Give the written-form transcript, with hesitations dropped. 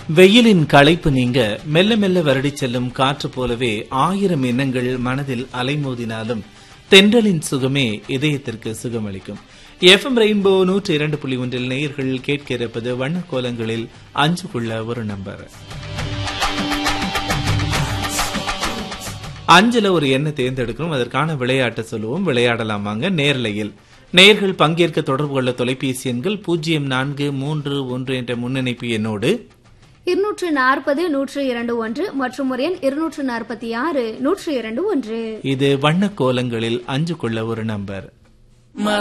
வெயிலின் களைப்பு நீங்க மெல்ல மெல்ல வருடிச் செல்லும் காற்று போலவே 1000 எண்ணங்கள் மனதில் அலைமோதினாலும் தென்றலின் சுகமே இதயத்திற்கு சுகமளிக்கும். எஃப்எம் ரெயின்போ 102.1 நேயர்கள் கேட்க இருப்பது வண்ண கோலங்களில் 5க்குள்ள ஒரு நம்பர். 5ல ஒரு எண்ணை தேர்ந்தெடுக்கணும். அதற்கான விளையாட்டு சொல்லுவோம். விளையாடலாமாங்க? நேரலையில் நேயர்கள் பங்கேற்க தொடர்பு கொள்ள தொலைபேசி எண்கள் 0431 என்ற முன்னிணைப்பு எண்ணோடு 240-102-1 மற்றும் ஒரு எண் 246-102-1. இது வண்ண கோலங்களில் 5க்குள்ள ஒரு நம்பர்.